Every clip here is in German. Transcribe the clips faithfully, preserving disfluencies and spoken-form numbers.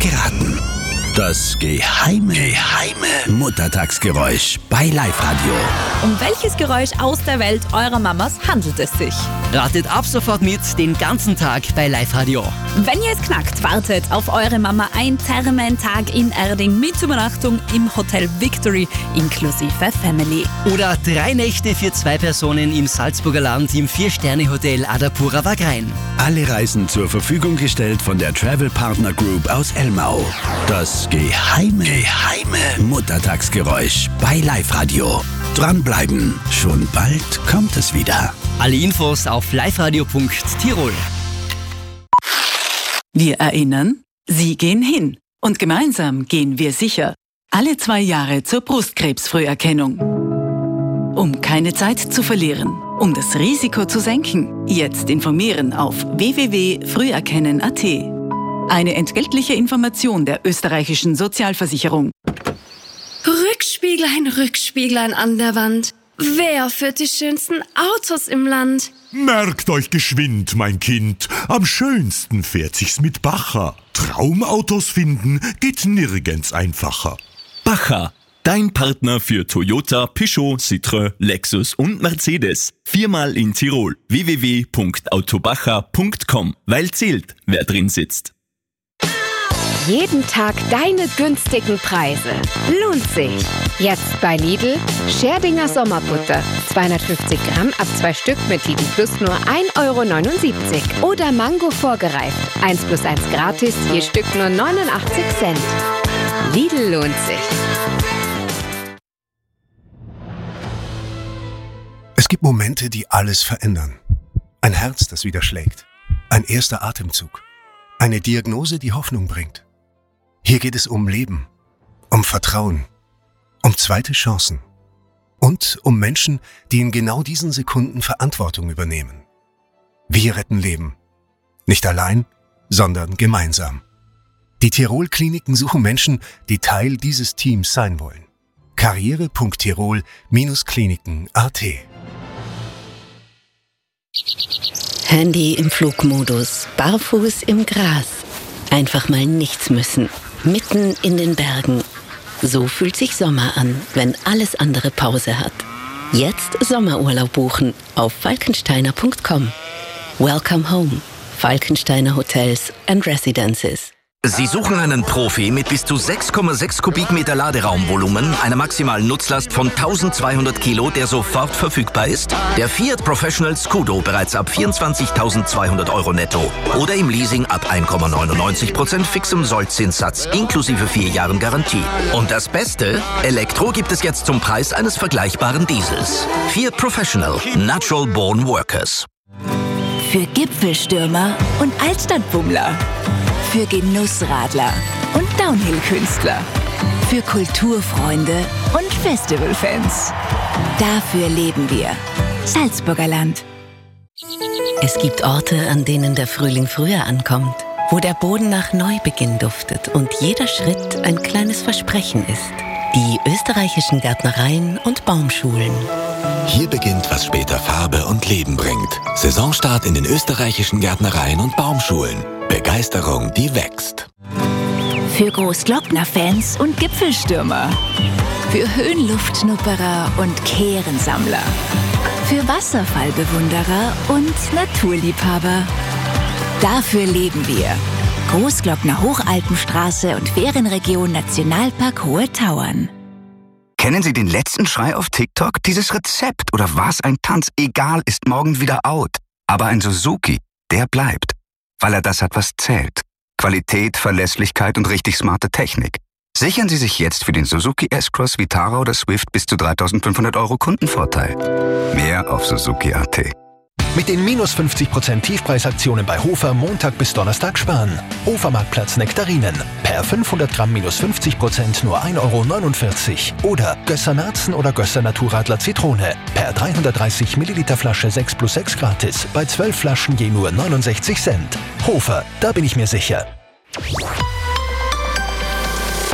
geraten. Das geheime, geheime Muttertagsgeräusch bei Live-Radio. Um welches Geräusch aus der Welt eurer Mamas handelt es sich? Ratet ab sofort mit den ganzen Tag bei Live-Radio. Wenn ihr es knackt, wartet auf eure Mama ein Thermentag in Erding mit Übernachtung im Hotel Victory inklusive Family. Oder drei Nächte für zwei Personen im Salzburger Land im Vier-Sterne-Hotel Adapura Wagrain. Alle Reisen zur Verfügung gestellt von der Travel Partner Group aus Elmau. Das geheime, geheime Muttertagsgeräusch bei Live-Radio. Dranbleiben, schon bald kommt es wieder. Alle Infos auf liveradio punkt tirol. Wir erinnern, Sie gehen hin. Und gemeinsam gehen wir sicher. Alle zwei Jahre zur Brustkrebsfrüherkennung. Um keine Zeit zu verlieren, um das Risiko zu senken, jetzt informieren auf w w w punkt früherkennen punkt a t. Eine entgeltliche Information der österreichischen Sozialversicherung. Rückspieglein, Rückspieglein an der Wand. Wer führt die schönsten Autos im Land? Merkt euch geschwind, mein Kind, am schönsten fährt sich's mit Bacher. Traumautos finden geht nirgends einfacher. Bacher, dein Partner für Toyota, Peugeot, Citroën, Lexus und Mercedes. Viermal in Tirol. w w w punkt autobacher punkt com. Weil zählt, wer drin sitzt. Jeden Tag deine günstigen Preise. Lohnt sich. Jetzt bei Lidl Scherdinger Sommerbutter. zweihundertfünfzig Gramm ab zwei Stück mit Lidl Plus nur ein Euro neunundsiebzig. Oder Mango vorgereift. eins plus eins gratis, je Stück nur neunundachtzig Cent. Lidl lohnt sich. Es gibt Momente, die alles verändern. Ein Herz, das wieder schlägt. Ein erster Atemzug. Eine Diagnose, die Hoffnung bringt. Hier geht es um Leben, um Vertrauen, um zweite Chancen und um Menschen, die in genau diesen Sekunden Verantwortung übernehmen. Wir retten Leben. Nicht allein, sondern gemeinsam. Die Tirol-Kliniken suchen Menschen, die Teil dieses Teams sein wollen. karriere punkt tirol kliniken punkt a t. Handy im Flugmodus, barfuß im Gras. Einfach mal nichts müssen. Mitten in den Bergen. So fühlt sich Sommer an, wenn alles andere Pause hat. Jetzt Sommerurlaub buchen auf falkensteiner punkt com. Welcome home. Falkensteiner Hotels and Residences. Sie suchen einen Profi mit bis zu sechs Komma sechs Kubikmeter Laderaumvolumen, einer maximalen Nutzlast von eintausendzweihundert Kilo, der sofort verfügbar ist? Der Fiat Professional Scudo bereits ab vierundzwanzigtausendzweihundert Euro netto oder im Leasing ab eins Komma neunundneunzig Prozent fixem Sollzinssatz inklusive vier Jahren Garantie. Und das Beste? Elektro gibt es jetzt zum Preis eines vergleichbaren Diesels. Fiat Professional, Natural Born Workers. Für Gipfelstürmer und Altstadtbummler. Für Genussradler und Downhill-Künstler. Für Kulturfreunde und Festivalfans. Dafür leben wir. Salzburger Land. Es gibt Orte, an denen der Frühling früher ankommt, wo der Boden nach Neubeginn duftet und jeder Schritt ein kleines Versprechen ist. Die österreichischen Gärtnereien und Baumschulen. Hier beginnt, was später Farbe und Leben bringt. Saisonstart in den österreichischen Gärtnereien und Baumschulen. Begeisterung, die wächst. Für Großglockner-Fans und Gipfelstürmer. Für Höhenluftschnupperer und Kehrensammler. Für Wasserfallbewunderer und Naturliebhaber. Dafür leben wir. Großglockner Hochalpenstraße und Ferienregion Nationalpark Hohe Tauern. Kennen Sie den letzten Schrei auf TikTok? Dieses Rezept oder was ein Tanz? Egal, ist morgen wieder out. Aber ein Suzuki, der bleibt. Weil er das hat, was zählt. Qualität, Verlässlichkeit und richtig smarte Technik. Sichern Sie sich jetzt für den Suzuki S-Cross, Vitara oder Swift bis zu dreitausendfünfhundert Euro Kundenvorteil. Mehr auf suzuki punkt a t. Mit den minus fünfzig Prozent Tiefpreisaktionen bei Hofer Montag bis Donnerstag sparen. Hofer-Marktplatz Nektarinen. Per fünfhundert Gramm minus fünfzig Prozent nur ein Euro neunundvierzig. Oder Gösser Merzen oder Gösser Naturradler Zitrone. Per dreihundertdreißig Milliliter Flasche sechs plus sechs gratis. Bei zwölf Flaschen je nur neunundsechzig Cent. Hofer, da bin ich mir sicher.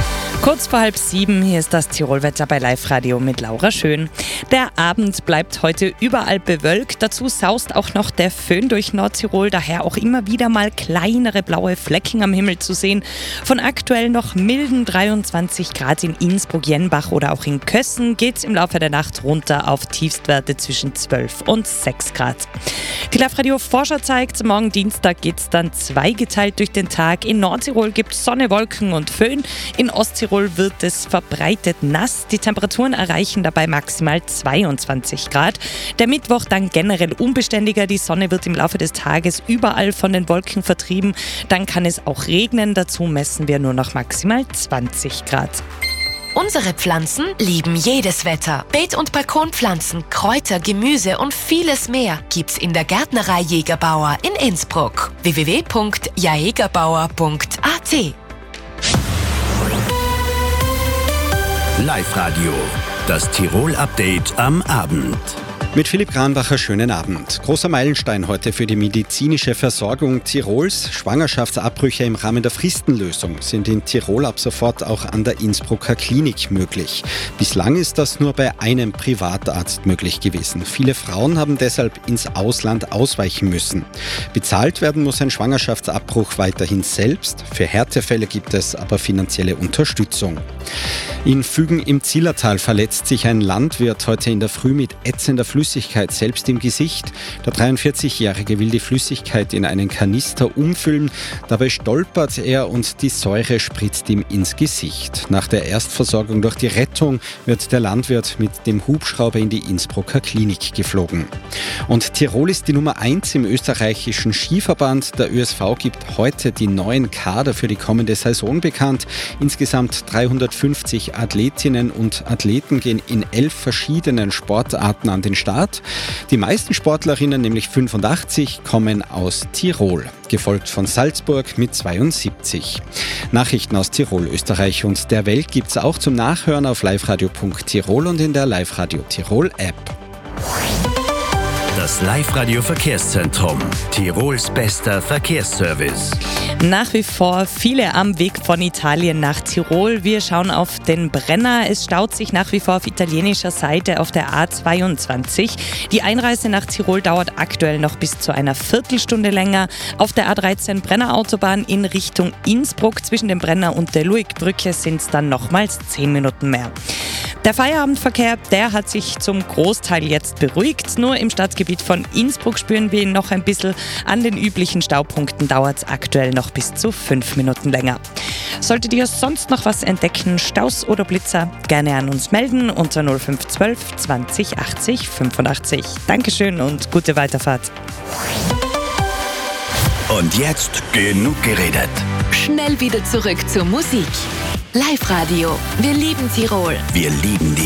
Kurz vor halb sieben, hier ist das Tirolwetter bei Live Radio mit Laura Schön. Der Abend bleibt heute überall bewölkt. Dazu saust auch noch der Föhn durch Nordtirol, daher auch immer wieder mal kleinere blaue Flecken am Himmel zu sehen. Von aktuell noch milden dreiundzwanzig Grad in Innsbruck, Jenbach oder auch in Kössen geht's im Laufe der Nacht runter auf Tiefstwerte zwischen zwölf und sechs Grad. Die Live Radio Vorschau zeigt, morgen Dienstag geht's dann zweigeteilt durch den Tag. In Nordtirol gibt's Sonne, Wolken und Föhn. In Osttirol wird es verbreitet nass. Die Temperaturen erreichen dabei maximal zweiundzwanzig Grad. Der Mittwoch dann generell unbeständiger. Die Sonne wird im Laufe des Tages überall von den Wolken vertrieben. Dann kann es auch regnen. Dazu messen wir nur noch maximal zwanzig Grad. Unsere Pflanzen lieben jedes Wetter. Beet- und Balkonpflanzen, Kräuter, Gemüse und vieles mehr gibt's in der Gärtnerei Jägerbauer in Innsbruck. w w w punkt jaegerbauer punkt a t. Live Radio, das Tirol-Update am Abend. Mit Philipp Kranbacher, schönen Abend. Großer Meilenstein heute für die medizinische Versorgung Tirols. Schwangerschaftsabbrüche im Rahmen der Fristenlösung sind in Tirol ab sofort auch an der Innsbrucker Klinik möglich. Bislang ist das nur bei einem Privatarzt möglich gewesen. Viele Frauen haben deshalb ins Ausland ausweichen müssen. Bezahlt werden muss ein Schwangerschaftsabbruch weiterhin selbst. Für Härtefälle gibt es aber finanzielle Unterstützung. In Fügen im Zillertal verletzt sich ein Landwirt heute in der Früh mit ätzender Flüssigkeit selbst im Gesicht. Der dreiundvierzigjährige will die Flüssigkeit in einen Kanister umfüllen. Dabei stolpert er und die Säure spritzt ihm ins Gesicht. Nach der Erstversorgung durch die Rettung wird der Landwirt mit dem Hubschrauber in die Innsbrucker Klinik geflogen. Und Tirol ist die Nummer eins im österreichischen Skiverband. Der Ö S V gibt heute die neuen Kader für die kommende Saison bekannt. Insgesamt dreihundertfünfzig Athletinnen und Athleten gehen in elf verschiedenen Sportarten an den Start. Die meisten Sportlerinnen, nämlich fünfundachtzig, kommen aus Tirol, gefolgt von Salzburg mit zweiundsiebzig. Nachrichten aus Tirol, Österreich und der Welt gibt es auch zum Nachhören auf liveradio punkt tirol und in der Live Radio Tirol App. Das Live Radio Verkehrszentrum, Tirols bester Verkehrsservice. Nach wie vor viele am Weg von Italien nach Tirol. Wir schauen auf den Brenner. Es staut sich nach wie vor auf italienischer Seite auf der A zweiundzwanzig. Die Einreise nach Tirol dauert aktuell noch bis zu einer Viertelstunde länger. Auf der A dreizehn Brenner Autobahn in Richtung Innsbruck zwischen dem Brenner und der Luigbrücke sind es dann nochmals zehn Minuten mehr. Der Feierabendverkehr, der hat sich zum Großteil jetzt beruhigt. Nur im Stadtgebiet von Innsbruck spüren wir ihn noch ein bisschen. An den üblichen Staupunkten dauert es aktuell noch bis zu fünf Minuten länger. Solltet ihr sonst noch was entdecken, Staus oder Blitzer, gerne an uns melden unter null fünf eins zwei zwanzig achtzig fünfundachtzig. Dankeschön und gute Weiterfahrt. Und jetzt genug geredet. Schnell wieder zurück zur Musik. Live Radio. Wir lieben Tirol. Wir lieben die